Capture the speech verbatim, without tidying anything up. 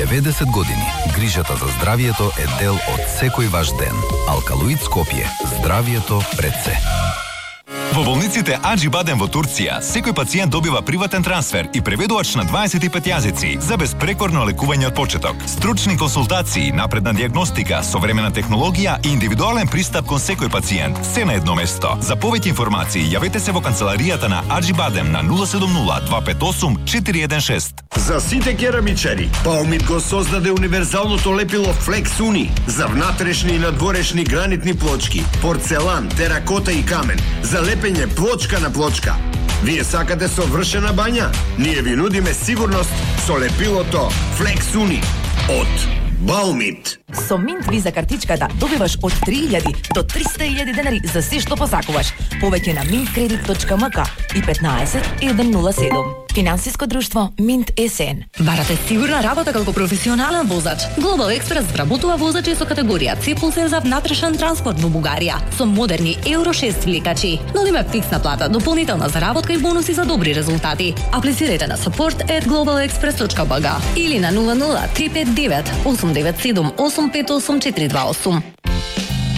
деветдесет години грижата за здравието е дел од секој ваш ден. Алкалоид Скопје. Здравието пред се. Во болниците Аџи-Бадем во Турција, секој пациент добива приватен трансфер и преведувач на дваесет и пет јазици за безпрекорно лекување од почеток. Стручни консултации, напредна дијагностика, современа технологија и индивидуален пристап кон секој пациент, се на едно место. За повеќе информации јавете се во канцеларијата на Аџи-Бадем на нула седум нула два пет осум четири еден шест. За сите керамичари, Баумит го создаде универзалното лепило Flex Uni за внатрешни и надворешни гранитни плочки, порцелан, теракота и камен, за лепење плочка на плочка. Вие сакате совршена бања? Ние ви нудиме сигурност со лепилото Flex Uni од Баумит. Со Минт Виза картичката добиваш од три илјади до триста илјади денари за се што посакуваш. Повеќе на минт кредит точка ем ка и петнаесет еден нула седум. Финансиско друштво Минт ЕСН. Барате сигурна работа како професионален возач. Глобал Експрес вработува возачи со категорија С плюс за внатрешен транспорт во Бугарија со модерни Евро шест вликачи. Нудиме фиксна плата, дополнителна заработка и бонуси за добри резултати. Аплицирайте на support at глобал експрес точка би джи или на нула нула три пет девет осум девет седум осум пет осум четири два осум.